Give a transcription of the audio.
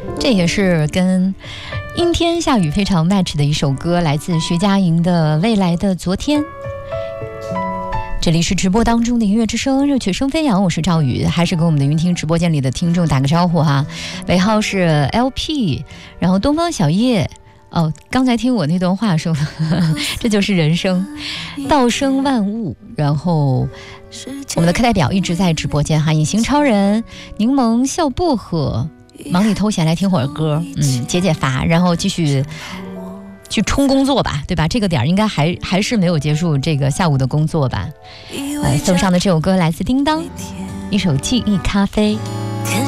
这也是跟阴天下雨非常 match 的一首歌，来自徐佳莹的《未来的昨天》。这里是直播当中的音乐之声，热曲声飞扬，我是赵宇，还是跟我们的云听直播间里的听众打个招呼哈。尾号是 LP， 然后东方小叶。哦，刚才听我那段话说这就是人生，道生万物。然后我们的课代表一直在直播间哈，隐形超人、柠檬笑薄荷，忙里偷闲来听会儿歌，解解乏，然后继续去冲工作吧，对吧？这个点应该还是没有结束这个下午的工作吧。送上的这首歌来自叮当，一首记忆咖啡。